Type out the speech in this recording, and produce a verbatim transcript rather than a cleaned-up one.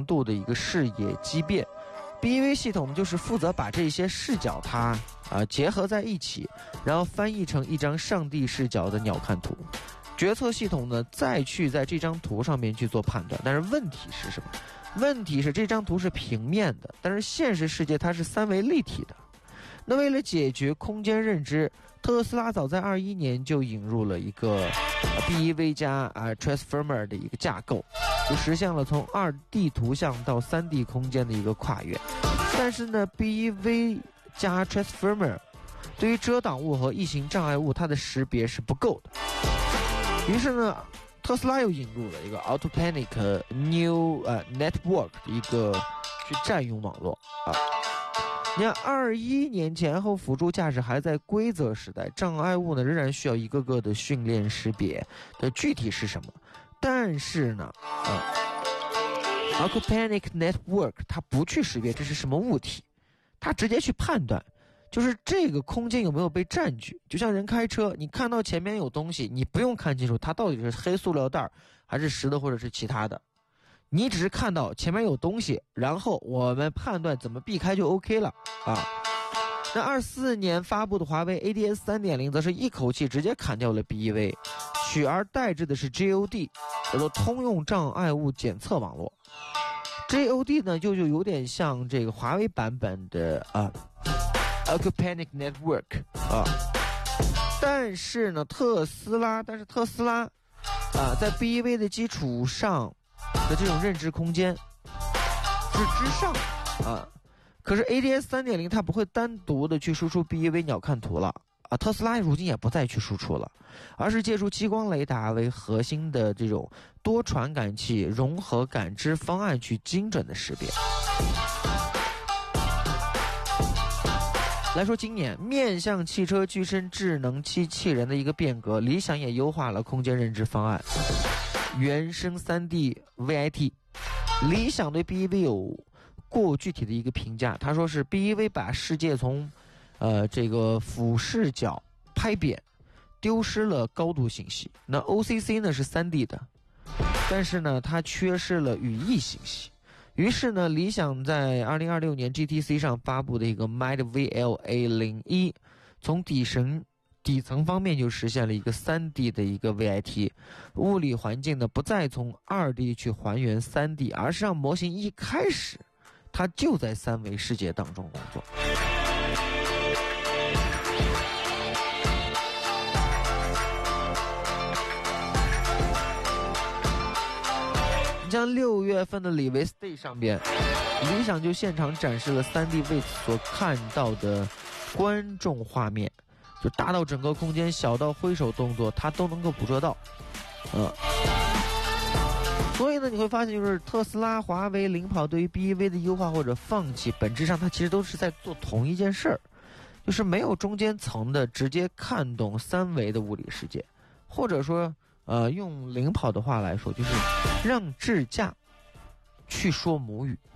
程度的一个视野畸变。B E V 系统就是负责把这些视角它啊、呃、结合在一起，然后翻译成一张上帝视角的鸟瞰图。决策系统呢再去在这张图上面去做判断。但是问题是什么？问题是这张图是平面的，但是现实世界它是三维立体的。那为了解决空间认知，特斯拉早在二一年就引入了一个 B E V 加啊 Transformer 的一个架构，就实现了从 二 D 图像到 三 D 空间的一个跨越。但是呢 B E V 加 Transformer 对于遮挡物和异形障碍物它的识别是不够的。于是呢特斯拉又引入了一个 Autopanic New 呃 Network 的一个去占用网络啊。你看二一年前后辅助驾驶还在规则时代，障碍物呢仍然需要一个个的训练识别的具体是什么。但是呢呃 Autopanic Network 它不去识别这是什么物体，它直接去判断就是这个空间有没有被占据。就像人开车，你看到前面有东西，你不用看清楚它到底是黑塑料袋还是实的或者是其他的，你只是看到前面有东西，然后我们判断怎么避开就 OK 了啊。那二四年发布的华为 A D S 三点零 则是一口气直接砍掉了 B E V， 取而代之的是 G O D， 叫做通用障碍物检测网络。G O D 呢就就有点像这个华为版本的啊 Autopanic Network 啊。但是呢特斯拉但是特斯拉啊在 B E V 的基础上的这种认知空间是之上啊，可是 A D S 三点零 它不会单独的去输出 B E V 鸟瞰图了啊，特斯拉如今也不再去输出了，而是借助激光雷达为核心的这种多传感器融合感知方案去精准的识别。来说今年面向汽车具身智能机器人的一个变革，理想也优化了空间认知方案。原生 三 D V I T， 理想对 B E V 有过具体的一个评价，他说是 B E V 把世界从呃这个俯视角拍扁，丢失了高度信息。那 O C C 呢是 三 D 的，但是呢它缺失了语义信息。于是呢理想在二零二六年 G T C 上发布的一个 Might V L A 零一， 从底层底层方面就实现了一个 三 D 的一个 V I T， 物理环境呢不再从 二 D 去还原 三 D， 而是让模型一开始它就在三维世界当中工作。像六月份的李维 Stay 上边，理想就现场展示了 三 D 为此所看到的观众画面，就大到整个空间，小到挥手动作，它都能够捕捉到。嗯，所以呢，你会发现，就是特斯拉、华为领跑对于 B E V 的优化或者放弃，本质上它其实都是在做同一件事儿，就是没有中间层的直接看懂三维的物理世界，或者说。呃，用领跑的话来说，就是让智驾去说母语。